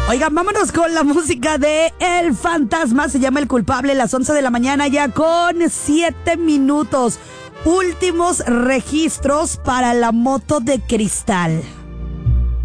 Oigan, vámonos con la música de El Fantasma. Se llama El Culpable, las 11 de la mañana, ya con 7 minutos. Últimos registros para la moto de cristal.